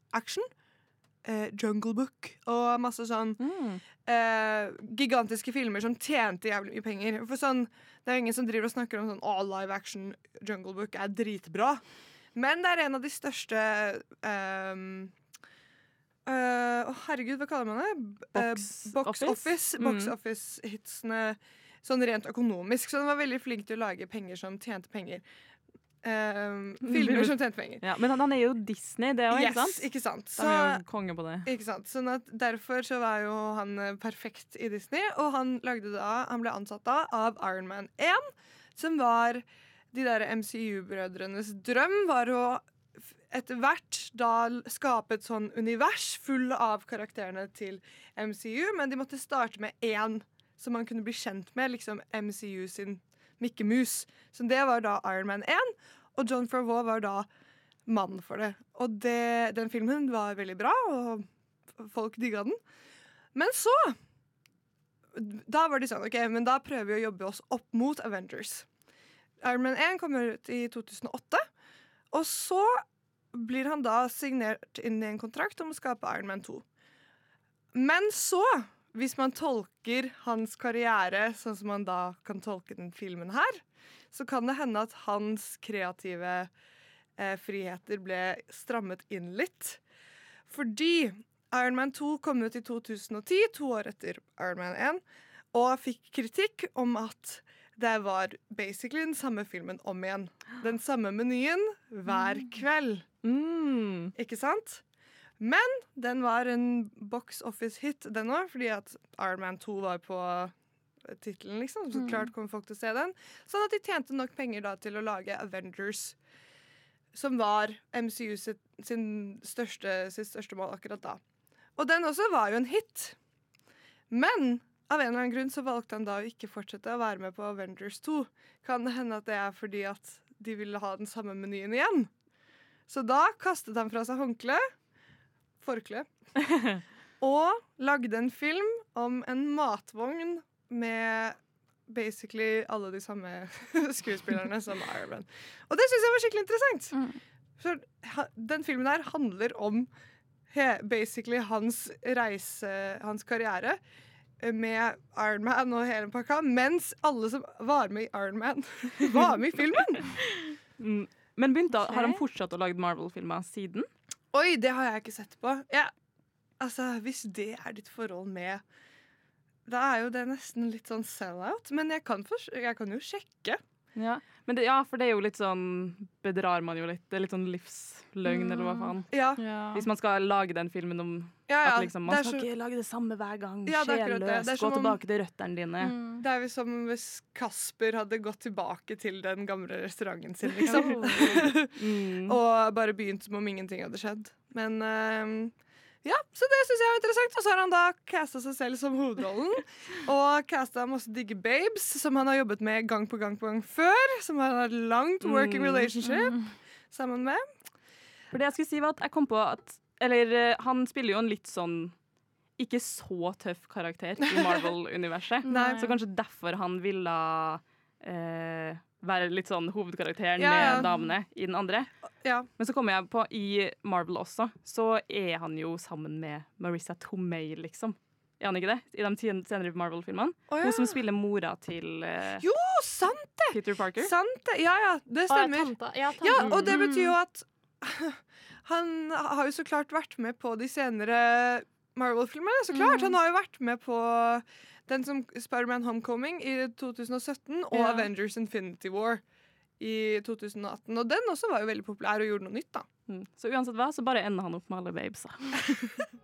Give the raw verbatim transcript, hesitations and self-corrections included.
action. Uh, Jungle Book og masse sånn mm. uh, gigantiske filmer som tjente jævlig mye penger. For sånn, det er ingen som driver og snakker om sånn Å, live action Jungle Book er dritbra. Men det er en av de største um, uh, Å, herregud, hva kaller man det? Box, uh, box office, office, mm. box office-hitsene sånn rent økonomisk. Så den var veldig flink til å lage penger som tjente penger. Uh, filmer som tjente penger. Ja, men han, han er jo Disney, det òg, yes, ikke sant? Ikke sant? Så, han er jo konge på det. Ikke sant? Sånn at derfor så var jo han perfekt i Disney, og han lagde da Han ble ansatt da av Iron Man én, som var de der M C U-brødrenes drøm, var å etter hvert da skape et sånn univers full av karakterene til M C U, men de måtte starte med én som man kunne bli kjent med, liksom M C U sin Mickey Mouse. Så det var da Iron Man én, og John Favreau var da mannen for det. Og det, den filmen var veldig bra, og folk digga den. Men så Da var de sånn, ok, men da prøver vi å jobbe oss opp mot Avengers. Iron Man én kommer ut i to tusen og åtte, og så blir han da signert inn i en kontrakt om å skape Iron Man to. Men så hvis man tolker hans karriere sånn som man da kan tolke den filmen her, så kan det hende at hans kreative eh, friheter ble strammet inn litt. Fordi Iron Man to kom ut i to tusen og ti, to år etter Iron Man én, og fikk kritikk om at det var basically den samme filmen om igjen. Den samme menyen hver kveld. Mm. Ikke sant? Men den var en box office-hit, den òg, fordi at Iron Man to var på tittelen, liksom. Så klart kommer folk til å se den. Sånn at de tjente nok penger da til å lage Avengers, som var M C U sitt, sin største, sitt største mål akkurat da. Og den også var jo en hit. Men av en eller annen grunn så valgte han da å ikke fortsette å være med på Avengers to. Kan det hende at det er fordi at de ville ha den samme menyen igjen? Så da kastet han fra seg håndkleet, forkle, og lagde en film om en matvogn med basically alle de samme skuespillerne som Iron Man. Og det synes jeg var skikkelig interessant. Mm. Så ha, den filmen her handler om he, basically hans reise, hans karriere med Iron Man og hele pakka, mens alle som var med i Iron Man var med i filmen. Mm. Men begynte, har han fortsatt å lage Marvel-filmer siden? Oi, det har jeg ikke sett på. Ja, altså, hvis det er ditt forhold med, da er jo det nesten litt sånn sell-out, men jeg kan, for, jeg kan jo sjekke. Ja. Men det, ja, for det er jo litt sånn, bedrar man jo litt, det er litt sånn livsløgn, mm. eller hva faen. Ja. Hvis man skal lage den filmen om ja, ja. at liksom, man skal så... ikke lage det samme hver gang, ja, sjelløs, gå tilbake om... til røtterne dine. Mm. Det er jo som hvis Kasper hadde gått tilbake til den gamle restauranten sin, liksom. mm. Og bare begynt som om ingenting hadde skjedd. Men... Um... Ja, så det synes jeg var interessant. Og så har han da castet seg selv som hovedrollen. Og castet masse digge babes, som han har jobbet med gang på gang på gang før. Som han har et langt working relationship mm. sammen med. For det jeg skulle si var at jeg kom på at Eller han spiller jo en litt sånn ikke så tøff karakter i Marvel-universet. Så kanskje derfor han ville eh, være litt sånn hovedkarakteren ja, ja. med damene i den andre. Ja. Men så kommer jeg på, i Marvel også, så er han jo sammen med Marissa Tomei, liksom. Er han ikke det? I de senere Marvel-filmene. Oh, ja. Hun som spiller mora til uh, jo, sant det! Peter Parker. Sant det, ja, ja, det stemmer. Oh, ja, ja, ja, og det betyr jo at han har jo så klart vært med på de senere Marvel-filmene, så klart. Mm. Han har jo vært med på den som Spider-Man Homecoming i to tusen og sytten og ja. Avengers Infinity War i to tusen og atten. Og den også var jo veldig populær og gjorde noe nytt, da. Mm. Så uansett hva, så bare ender han opp med alle babesa.